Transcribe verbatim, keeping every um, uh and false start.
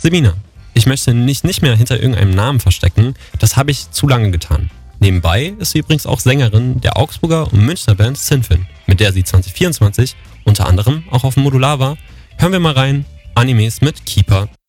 Semina, ich möchte mich nicht mehr hinter irgendeinem Namen verstecken, das habe ich zu lange getan. Nebenbei ist sie übrigens auch Sängerin der Augsburger und Münchner Band Sinfin, mit der sie zwanzig vierundzwanzig unter anderem auch auf dem Modular war. Hören wir mal rein, Animes mit Keeper.